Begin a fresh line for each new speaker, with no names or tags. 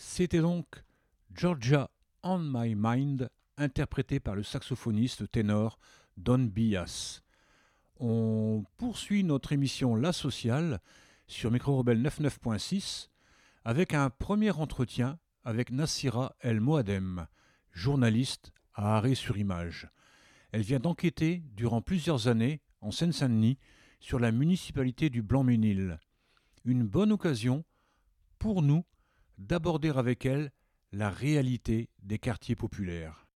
C'était donc Georgia on My Mind, interprété par le saxophoniste ténor Don Bias. On poursuit notre émission La Sociale sur Micro Rebelle 99.6 avec un premier entretien avec Nassira El Moadem, journaliste à Arrêt-sur-Image. Elle vient d'enquêter durant plusieurs années en Seine-Saint-Denis sur la municipalité du Blanc-Ménil. Une bonne occasion pour nous d'aborder avec elle la réalité des quartiers populaires.